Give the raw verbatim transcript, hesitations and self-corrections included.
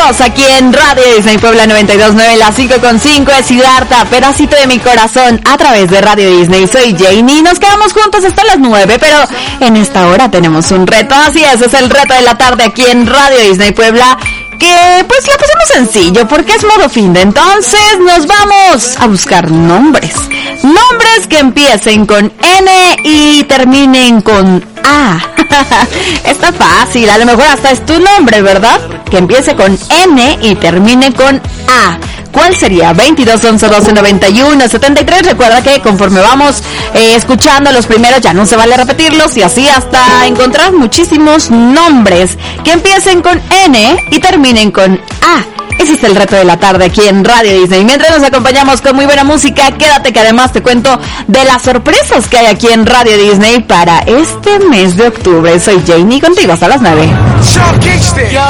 Bienvenidos aquí en Radio Disney Puebla noventa y dos punto nueve, las cinco con cinco es Siddhartha, pedacito de mi corazón a través de Radio Disney. Soy Janie, nos quedamos juntos hasta las nueve, pero en esta hora tenemos un reto, así es, es el reto de la tarde aquí en Radio Disney Puebla, que pues lo pusimos sencillo porque es modo fin de, entonces nos vamos a buscar nombres, nombres que empiecen con N y terminen con A. Está fácil, a lo mejor hasta es tu nombre, ¿verdad? Que empiece con N y termine con A. ¿Cuál sería? veintidós, once, doce, noventa y uno, setenta y tres. Recuerda que conforme vamos eh, escuchando los primeros ya no se vale repetirlos y así hasta encontrar muchísimos nombres que empiecen con N y terminen con A. Ese es el reto de la tarde aquí en Radio Disney. Mientras nos acompañamos con muy buena música, quédate que además te cuento de las sorpresas que hay aquí en Radio Disney para este mes de octubre. Soy Janie, contigo hasta las nueve.